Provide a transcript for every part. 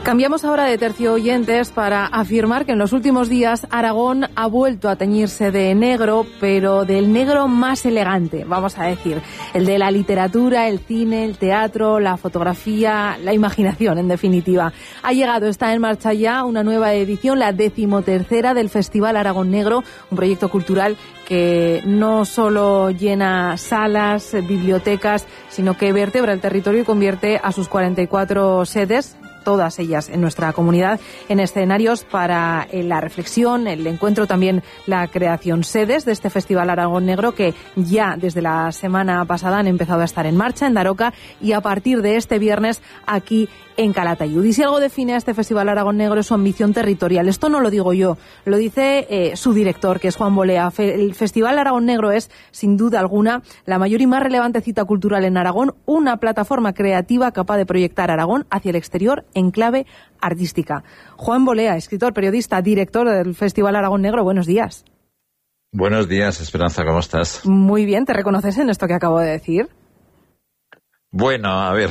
Cambiamos ahora de tercio, oyentes, para afirmar que en los últimos días Aragón ha vuelto a teñirse de negro, pero del negro más elegante, vamos a decir. El de la literatura, el cine, el teatro, la fotografía, la imaginación, en definitiva. Ha llegado, está en marcha ya una nueva edición, la 13ª del Festival Aragón Negro, un proyecto cultural que no solo llena salas, bibliotecas, sino que vertebra el territorio y convierte a sus 44 sedes, todas ellas en nuestra comunidad, en escenarios para la reflexión, el encuentro, también la creación. Sedes de este Festival Aragón Negro que ya desde la semana pasada han empezado a estar en marcha en Daroca y a partir de este viernes aquí en Calatayud. Y si algo define a este Festival Aragón Negro es su ambición territorial. Esto no lo digo yo, lo dice su director, que es Juan Bolea. El Festival Aragón Negro es, sin duda alguna, la mayor y más relevante cita cultural en Aragón, una plataforma creativa capaz de proyectar Aragón hacia el exterior en clave artística. Juan Bolea, escritor, periodista, director del Festival Aragón Negro, buenos días. Buenos días, Esperanza, ¿cómo estás? Muy bien, ¿te reconoces en esto que acabo de decir? Bueno, a ver,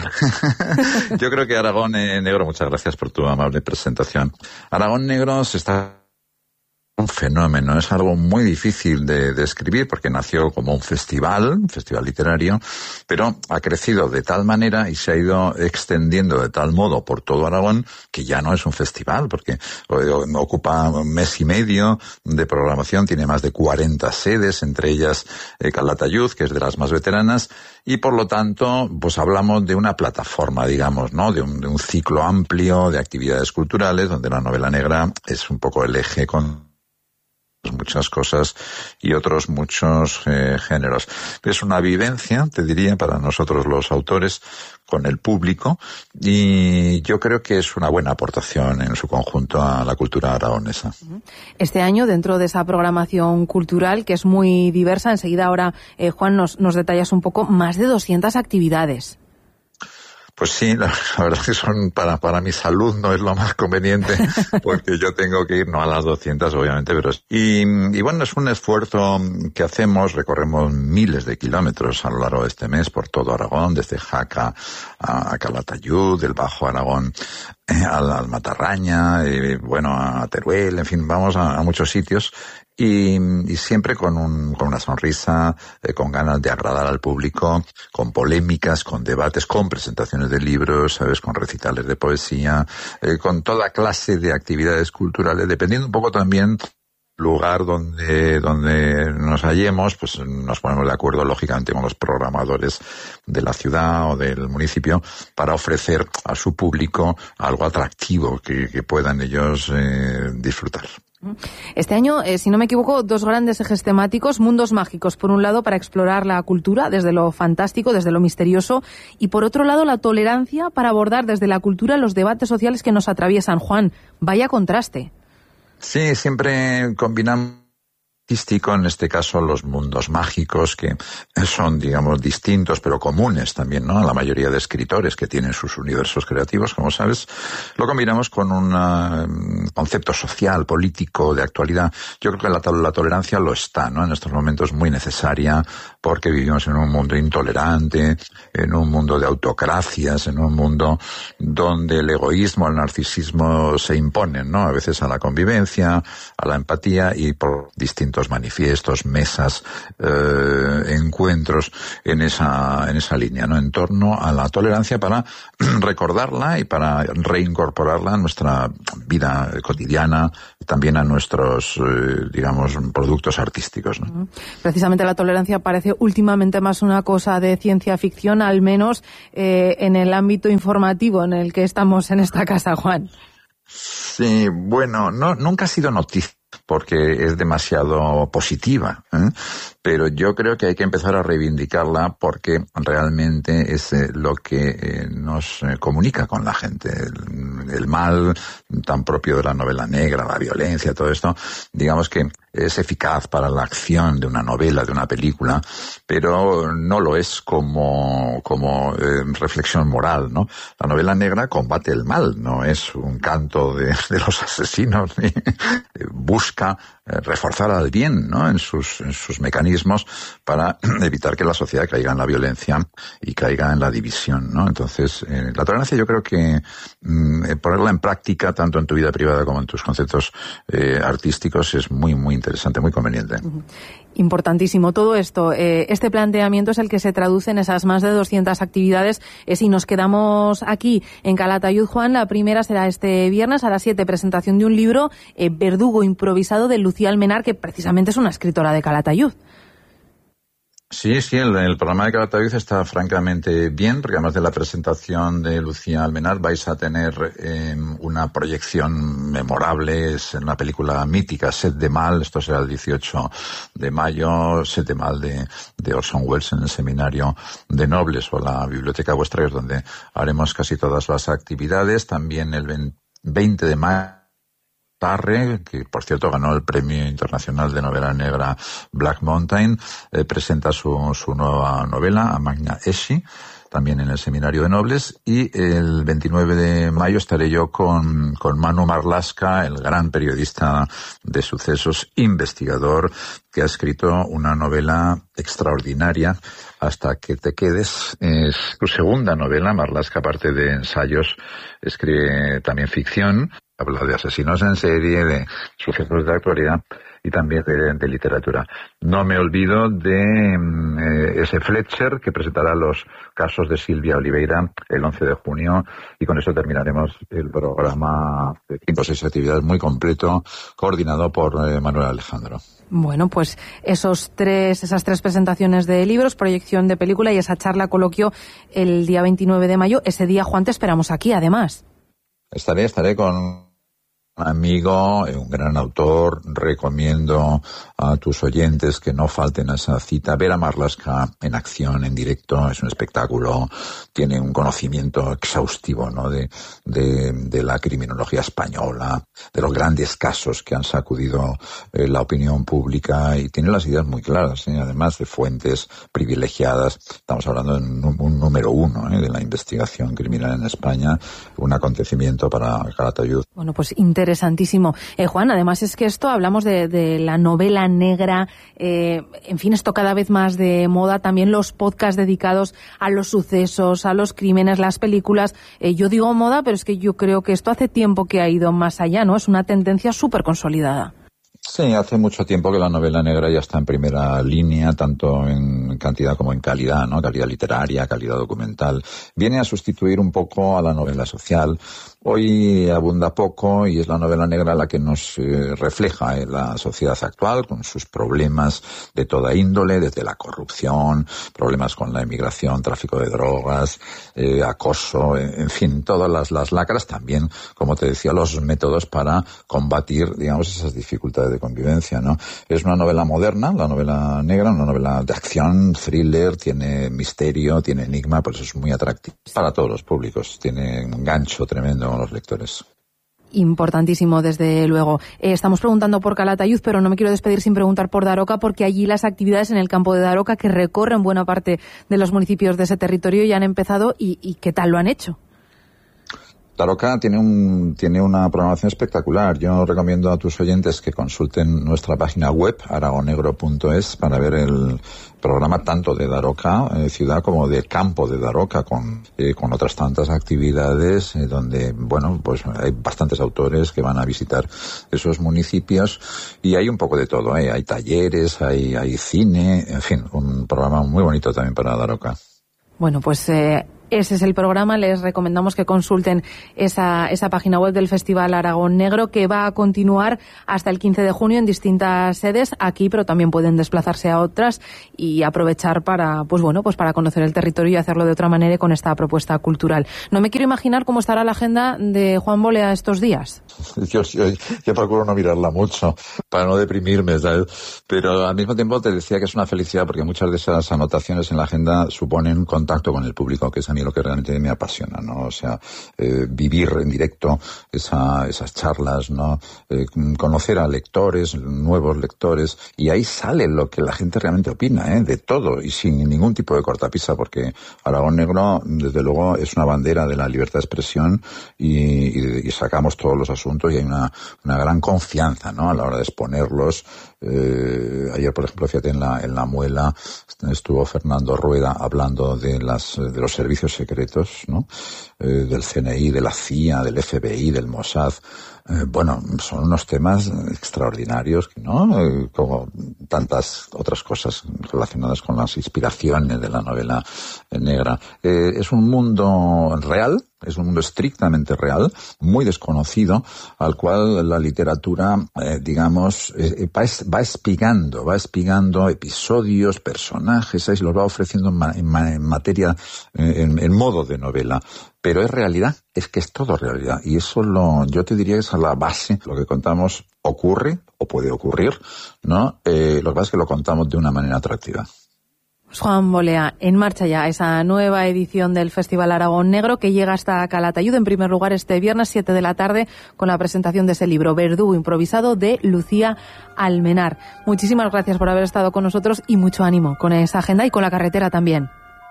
yo creo que Aragón Negro, muchas gracias por tu amable presentación. Aragón Negro se está un fenómeno, es algo muy difícil de describir porque nació como un festival literario, pero ha crecido de tal manera y se ha ido extendiendo de tal modo por todo Aragón que ya no es un festival, porque ocupa un mes y medio de programación, tiene más de 40 sedes, entre ellas Calatayud, que es de las más veteranas, y por lo tanto, pues hablamos de una plataforma, digamos, ¿no? De un ciclo amplio de actividades culturales donde la novela negra es un poco el eje con muchas cosas y otros muchos géneros. Es una vivencia, te diría, para nosotros los autores con el público, y yo creo que es una buena aportación en su conjunto a la cultura aragonesa. Este año, dentro de esa programación cultural, que es muy diversa, enseguida ahora, Juan, nos detallas un poco, más de 200 actividades. Pues sí, la verdad es que son para mi salud no es lo más conveniente, porque yo tengo que ir, no a las 200 obviamente, pero y bueno, es un esfuerzo que hacemos, recorremos miles de kilómetros a lo largo de este mes por todo Aragón, desde Jaca a Calatayud, del Bajo Aragón al Matarraña, bueno, a Teruel, en fin, vamos a muchos sitios. Y siempre con una sonrisa, con ganas de agradar al público, con polémicas, con debates, con presentaciones de libros, ¿sabes? Con recitales de poesía, con toda clase de actividades culturales, dependiendo un poco también lugar donde nos hallemos, pues nos ponemos de acuerdo lógicamente con los programadores de la ciudad o del municipio para ofrecer a su público algo atractivo que puedan ellos disfrutar. Este año, si no me equivoco, 2 grandes ejes temáticos, mundos mágicos, por un lado, para explorar la cultura desde lo fantástico, desde lo misterioso, y por otro lado, la tolerancia para abordar desde la cultura los debates sociales que nos atraviesan. Juan, vaya contraste. Sí, siempre combinamos artístico, en este caso los mundos mágicos, que son, digamos, distintos pero comunes también, ¿no? A la mayoría de escritores que tienen sus universos creativos, como sabes, lo combinamos con un concepto social, político, de actualidad. Yo creo que la tolerancia lo está, ¿no? En estos momentos muy necesaria, porque vivimos en un mundo intolerante, en un mundo de autocracias, en un mundo donde el egoísmo, el narcisismo se imponen, ¿no? A veces a la convivencia, a la empatía, y por distintos manifiestos, mesas, encuentros en esa línea, ¿no? En torno a la tolerancia, para recordarla y para reincorporarla a nuestra vida cotidiana, también a nuestros, digamos, productos artísticos, ¿no? Precisamente la tolerancia parece últimamente más una cosa de ciencia ficción, al menos en el ámbito informativo en el que estamos en esta casa, Juan. Sí, bueno, nunca ha sido noticia, porque es demasiado positiva, pero yo creo que hay que empezar a reivindicarla porque realmente es lo que nos comunica con la gente. El mal tan propio de la novela negra, la violencia, todo esto, digamos que es eficaz para la acción de una novela, de una película, pero no lo es como reflexión moral, ¿no? La novela negra combate el mal, no es un canto de los asesinos, ni busca reforzar al bien, ¿no? en sus mecanismos para evitar que la sociedad caiga en la violencia y caiga en la división, ¿no? Entonces, la tolerancia yo creo que ponerla en práctica tanto en tu vida privada como en tus conceptos artísticos es muy, muy interesante, muy conveniente. Importantísimo todo esto. Este planteamiento es el que se traduce en esas más de 200 actividades. Si nos quedamos aquí en Calatayud, Juan, la primera será este viernes a las 7, presentación de un libro, Verdugo improvisado, de Lucía Almenar, que precisamente es una escritora de Calatayud. Sí, el programa de Calatayud está francamente bien, porque además de la presentación de Lucía Almenar vais a tener una proyección memorable, es una película mítica, Set de Mal, esto será el 18 de mayo, Set de Mal de Orson Welles en el Seminario de Nobles o la Biblioteca Vuestra, que es donde haremos casi todas las actividades. También el 20 de mayo, Tarre, que por cierto ganó el Premio Internacional de Novela Negra Black Mountain, presenta su nueva novela, Amagna Esci, también en el Seminario de Nobles, y el 29 de mayo estaré yo con Manu Marlaska, el gran periodista de sucesos, investigador, que ha escrito una novela extraordinaria, Hasta que te quedes. Es su segunda novela. Marlaska, aparte de ensayos, escribe también ficción. Habla de asesinos en serie, de sucesos de actualidad y también de literatura. No me olvido de ese Fletcher, que presentará los casos de Silvia Oliveira el 11 de junio, y con eso terminaremos el programa de 5 o 6 actividades muy completo, coordinado por Manuel Alejandro. Bueno, pues esas tres presentaciones de libros, proyección de película y esa charla coloquio el día 29 de mayo. Ese día, Juan, te esperamos aquí, además. Estaré con un amigo, un gran autor. Recomiendo a tus oyentes que no falten a esa cita. Ver a Marlaska en acción, en directo, es un espectáculo. Tiene un conocimiento exhaustivo, ¿no?, de la criminología española, de los grandes casos que han sacudido la opinión pública, y tiene las ideas muy claras, además de fuentes privilegiadas. Estamos hablando de un número uno de la investigación criminal en España, un acontecimiento para Calatayud. Bueno, pues interesantísimo. Juan, además es que esto, hablamos de la novela negra, en fin, esto cada vez más de moda, también los podcasts dedicados a los sucesos, a los crímenes, las películas. Yo digo moda, pero es que yo creo que esto hace tiempo que ha ido más allá, ¿no? Es una tendencia súper consolidada. Sí, hace mucho tiempo que la novela negra ya está en primera línea, tanto en cantidad como en calidad, ¿no? Calidad literaria, calidad documental. Viene a sustituir un poco a la novela social. Hoy abunda poco y es la novela negra la que nos refleja la sociedad actual, con sus problemas de toda índole, desde la corrupción, problemas con la emigración, tráfico de drogas, acoso, en fin, todas las lacras. También, como te decía, los métodos para combatir, digamos, esas dificultades de convivencia, ¿no? Es una novela moderna, la novela negra, una novela de acción, thriller, tiene misterio, tiene enigma, por eso es muy atractiva para todos los públicos. Tiene un gancho tremendo con los lectores. Importantísimo, desde luego. Estamos preguntando por Calatayud, pero no me quiero despedir sin preguntar por Daroca, porque allí las actividades en el campo de Daroca, que recorren buena parte de los municipios de ese territorio, ya han empezado. ¿Y qué tal lo han hecho? Daroca tiene una programación espectacular. Yo recomiendo a tus oyentes que consulten nuestra página web, aragonegro.es, para ver el programa tanto de Daroca, ciudad, como del campo de Daroca, con otras tantas actividades, donde, bueno, pues hay bastantes autores que van a visitar esos municipios, y hay un poco de todo, Hay talleres, hay cine, en fin, un programa muy bonito también para Daroca. Bueno, pues ese es el programa. Les recomendamos que consulten esa página web del Festival Aragón Negro, que va a continuar hasta el 15 de junio en distintas sedes aquí, pero también pueden desplazarse a otras y aprovechar para conocer el territorio y hacerlo de otra manera con esta propuesta cultural. No me quiero imaginar cómo estará la agenda de Juan Bolea estos días. Yo procuro no mirarla mucho para no deprimirme, ¿sabes? Pero al mismo tiempo te decía que es una felicidad, porque muchas de esas anotaciones en la agenda suponen contacto con el público, que es mí lo que realmente me apasiona, ¿no? O sea, vivir en directo esas charlas, ¿no? Conocer a lectores, nuevos lectores, y ahí sale lo que la gente realmente opina, de todo, y sin ningún tipo de cortapisa, porque Aragón Negro, desde luego, es una bandera de la libertad de expresión y sacamos todos los asuntos y hay una gran confianza, ¿no? A la hora de exponerlos. Ayer, por ejemplo, fíjate, en la Muela estuvo Fernando Rueda hablando de los servicios secretos, ¿no? Del CNI, de la CIA, del FBI, del Mossad. Bueno, son unos temas extraordinarios, ¿no? Como tantas otras cosas relacionadas con las inspiraciones de la novela negra. Es un mundo real, es un mundo estrictamente real, muy desconocido, al cual la literatura, digamos, va espigando episodios, personajes, y los va ofreciendo en materia, en modo de novela. Pero es realidad, es que es todo realidad. Y eso yo te diría que es a la base. Lo que contamos ocurre, o puede ocurrir, ¿no? Lo que pasa es que lo contamos de una manera atractiva. Juan Bolea, en marcha ya esa nueva edición del Festival Aragón Negro que llega hasta Calatayud, en primer lugar este viernes 7 de la tarde con la presentación de ese libro, Verdugo improvisado, de Lucía Almenar. Muchísimas gracias por haber estado con nosotros y mucho ánimo con esa agenda y con la carretera también.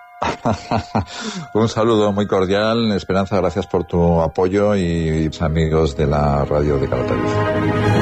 Un saludo muy cordial, Esperanza, gracias por tu apoyo y amigos de la radio de Calatayud.